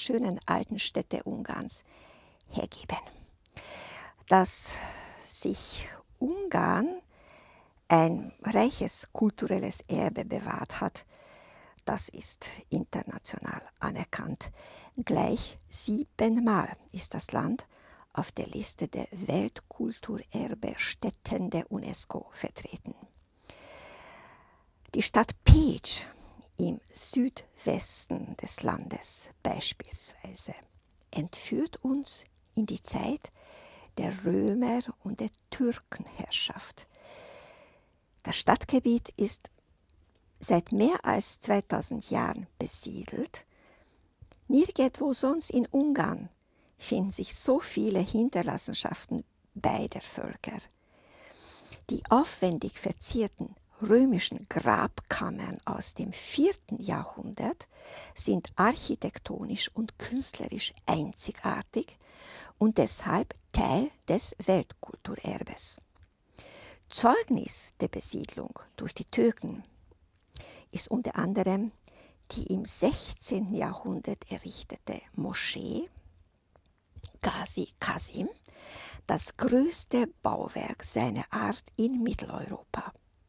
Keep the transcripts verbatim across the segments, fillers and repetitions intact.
wunderschönen alten Städte Ungarns hergeben. Dass sich Ungarn ein reiches kulturelles Erbe bewahrt hat, das ist international anerkannt. Gleich siebenmal ist das Land auf der Liste der Weltkulturerbe-Stätten der UNESCO vertreten. Die Stadt Pécs im Südwesten des Landes beispielsweise entführt uns in die Zeit der Römer- und der Türkenherrschaft. Das Stadtgebiet ist seit mehr als zweitausend Jahren besiedelt. Nirgendwo sonst in Ungarn finden sich so viele Hinterlassenschaften beider Völker. Die aufwendig verzierten römischen Grabkammern aus dem vierten Jahrhundert sind architektonisch und künstlerisch einzigartig und deshalb Teil des Weltkulturerbes. Zeugnis der Besiedlung durch die Türken ist unter anderem die im sechzehnten Jahrhundert errichtete Moschee Gazi Kasim, das größte Bauwerk seiner Art in Mitteleuropa.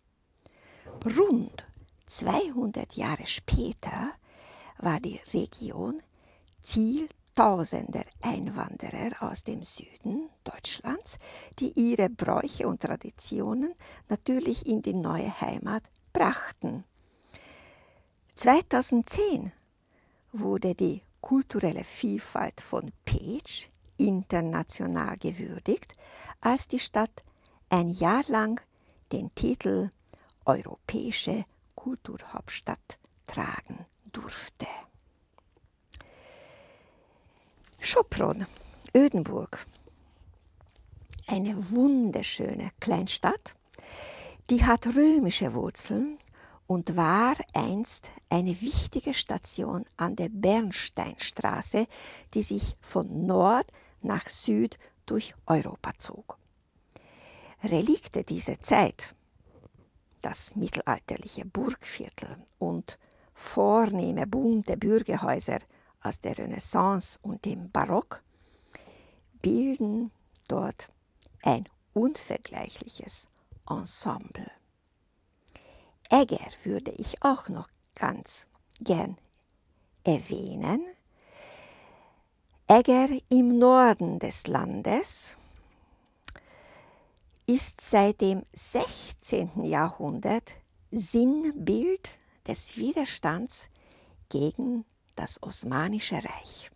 Rund zweihundert Jahre später war die Region Ziel tausender Einwanderer aus dem Süden Deutschlands, die ihre Bräuche und Traditionen natürlich in die neue Heimat brachten. zweitausendzehn wurde die kulturelle Vielfalt von Pécs international gewürdigt, als die Stadt ein Jahr lang den Titel Europäische Kulturhauptstadt tragen durfte. Sopron, Ödenburg, eine wunderschöne Kleinstadt, die hat römische Wurzeln und war einst eine wichtige Station an der Bernsteinstraße, die sich von Nord nach Süd durch Europa zog. Relikte dieser Zeit, das mittelalterliche Burgviertel und vornehme bunte Bürgerhäuser aus der Renaissance und dem Barock, bilden dort ein unvergleichliches Ensemble. Eger würde ich auch noch ganz gern erwähnen. Eger im Norden des Landes ist seit dem sechzehnten Jahrhundert Sinnbild des Widerstands gegen das Osmanische Reich.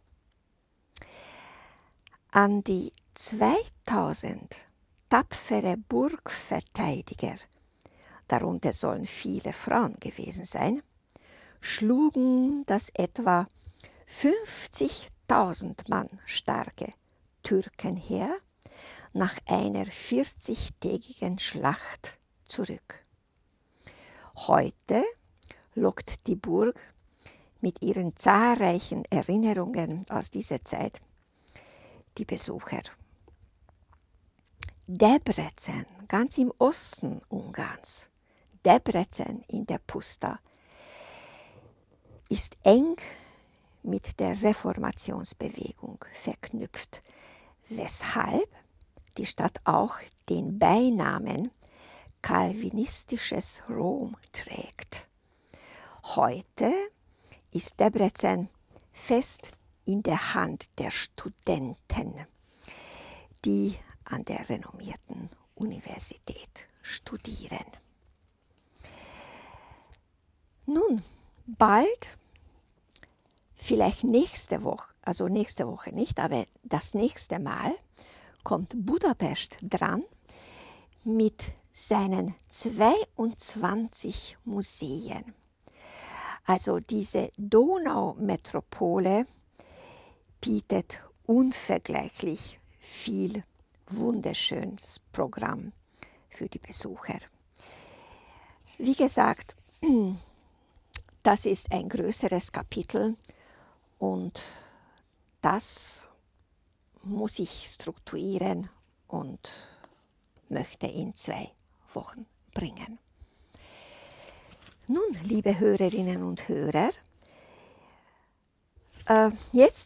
An die zweitausend tapfere Burgverteidiger, darunter sollen viele Frauen gewesen sein, schlugen das etwa fünfzigtausend Mann starke Türkenheer nach einer vierzigtägigen Schlacht zurück. Heute lockt die Burg mit ihren zahlreichen Erinnerungen aus dieser Zeit die Besucher. Debrecen, ganz im Osten Ungarns, Debrecen in der Puszta, ist eng mit der Reformationsbewegung verknüpft, weshalb die Stadt auch den Beinamen Calvinistisches Rom trägt. Heute ist Debrecen fest in der Hand der Studenten, die an der renommierten Universität studieren. Nun, bald, vielleicht nächste Woche, also nächste Woche nicht, aber das nächste Mal kommt Budapest dran mit seinen zweiundzwanzig Museen. Also diese Donaumetropole bietet unvergleichlich viel wunderschönes Programm für die Besucher. Wie gesagt, das ist ein größeres Kapitel und das muss ich strukturieren und möchte in zwei Wochen bringen. Nun, liebe Hörerinnen und Hörer, äh, jetzt